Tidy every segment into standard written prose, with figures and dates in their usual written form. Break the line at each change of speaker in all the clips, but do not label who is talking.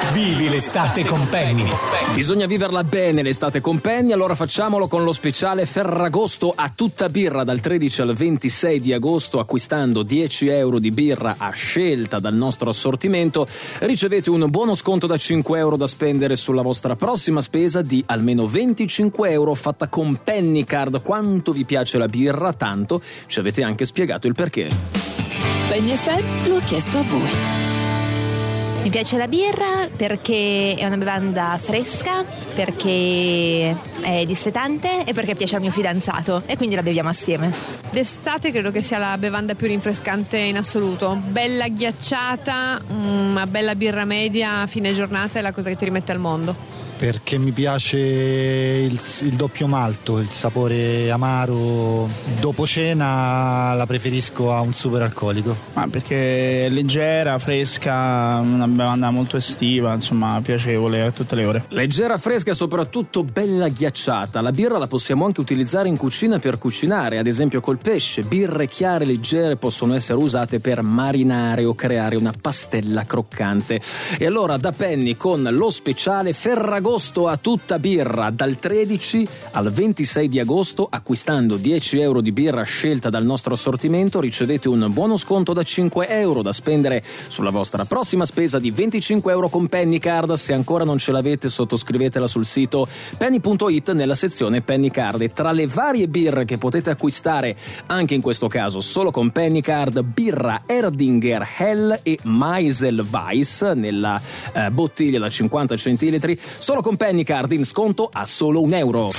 Vivi l'estate con Penny.
Bisogna viverla bene l'estate con Penny, allora facciamolo con lo speciale Ferragosto a tutta birra dal 13 al 26 di agosto. Acquistando 10 euro di birra a scelta dal nostro assortimento ricevete un buono sconto da 5 euro da spendere sulla vostra prossima spesa di almeno 25 euro fatta con Penny Card. Quanto vi piace la birra, tanto ci avete anche spiegato il perché.
Penny FM lo ha chiesto a voi.
Mi piace la birra perché è una bevanda fresca, perché è dissetante e perché piace al mio fidanzato e quindi la beviamo assieme.
D'estate credo che sia la bevanda più rinfrescante in assoluto. Bella ghiacciata, una bella birra media a fine giornata è la cosa che ti rimette al mondo.
Perché mi piace il doppio malto, il sapore amaro. Dopo cena la preferisco a un super alcolico.
Ma perché è leggera, fresca, una bevanda molto estiva, insomma piacevole a tutte le ore.
Leggera, fresca e soprattutto bella ghiacciata. La birra la possiamo anche utilizzare in cucina per cucinare, ad esempio col pesce. Birre chiare, leggere possono essere usate per marinare o creare una pastella croccante. E allora da Penny con lo speciale Ferragosto a tutta birra dal 13 al 26 di agosto, acquistando 10 euro di birra scelta dal nostro assortimento ricevete un buono sconto da 5 euro da spendere sulla vostra prossima spesa di 25 euro con Penny Card. Se ancora non ce l'avete, sottoscrivetela sul sito penny.it nella sezione Penny Card. E tra le varie birre che potete acquistare anche in questo caso solo con Penny Card, birra Erdinger Hell e Meisel Weiss nella bottiglia da 50 centilitri solo con Penny Card in sconto a solo €1.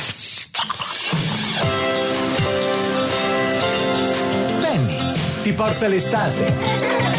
Penny ti porta l'estate.